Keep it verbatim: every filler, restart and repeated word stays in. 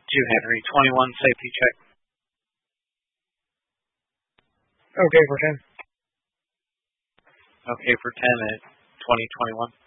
two Henry, twenty-one, safety check. Okay for ten. Okay for ten at twenty twenty-one.